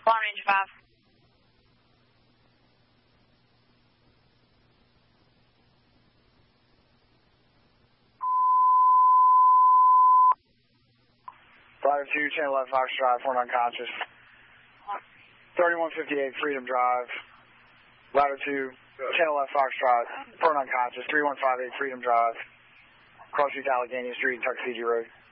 Long range 5. Ladder 2, channel left, Fox Drive, 4 unconscious. 3158 Freedom Drive. Ladder 2, channel left, Fox Drive, 4 unconscious. 3158 Freedom Drive. Cross Street, Allegheny Street, Tuckasegee Road.